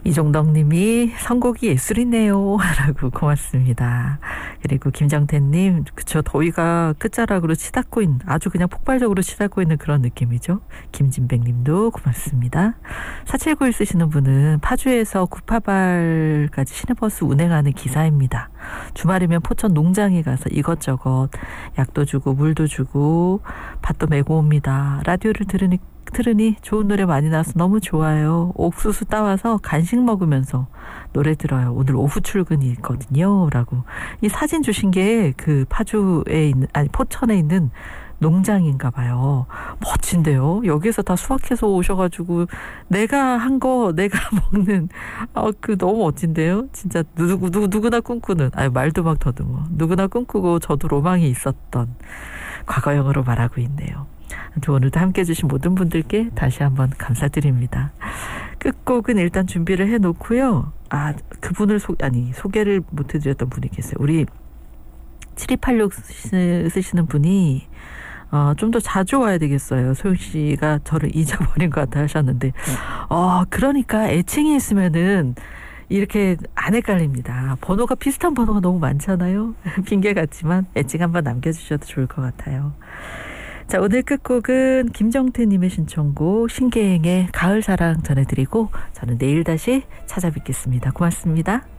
이종덕님이 선곡이 예술이네요 라고 고맙습니다. 그리고 김정태님, 그쵸, 더위가 끝자락으로 치닫고 있는, 아주 그냥 폭발적으로 치닫고 있는 그런 느낌이죠. 김진백님도 고맙습니다. 4791 쓰시는 분은 파주에서 구파발까지 시내버스 운행하는 기사입니다. 주말이면 포천 농장에 가서 이것저것 약도 주고 물도 주고 밭도 메고 옵니다. 라디오를 들으니 좋은 노래 많이 나와서 너무 좋아요. 옥수수 따와서 간식 먹으면서 노래 들어요. 오늘 오후 출근이 있거든요 라고. 이 사진 주신 게 그 파주에 있는, 아니 포천에 있는 농장인가 봐요. 멋진데요. 여기에서 다 수확해서 오셔가지고 내가 한 거 내가 먹는, 그 너무 멋진데요. 진짜 누구나 꿈꾸는, 말도 막 더듬어, 누구나 꿈꾸고 저도 로망이 있었던 과거형으로 말하고 있네요. 오늘도 함께 해주신 모든 분들께 다시 한번 감사드립니다. 끝곡은 일단 준비를 해놓고요. 그분을 소개를 못 해드렸던 분이 계세요. 우리 7286 쓰시는 분이 좀 더 자주 와야 되겠어요. 소영 씨가 저를 잊어버린 것 같아 하셨는데, 그러니까 애칭이 있으면은 이렇게 안 헷갈립니다. 번호가 비슷한 번호가 너무 많잖아요. 핑계 같지만 애칭 한번 남겨주셔도 좋을 것 같아요. 자, 오늘 끝곡은 김정태님의 신청곡 신계행의 가을사랑 전해드리고 저는 내일 다시 찾아뵙겠습니다. 고맙습니다.